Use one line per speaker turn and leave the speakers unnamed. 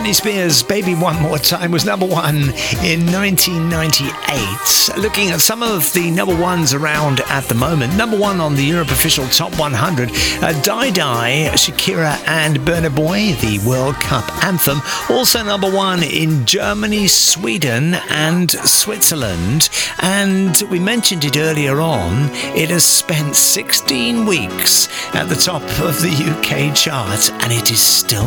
Britney Spears' Baby One More Time was number one in 1998. Looking at some of the number ones around at the moment. Number one on the Europe Official Top 100, Die Die, Shakira and Burna Boy, the World Cup anthem. Also number one in Germany, Sweden and Switzerland. And we mentioned it earlier on, it has spent 16 weeks at the top of the UK chart and it is still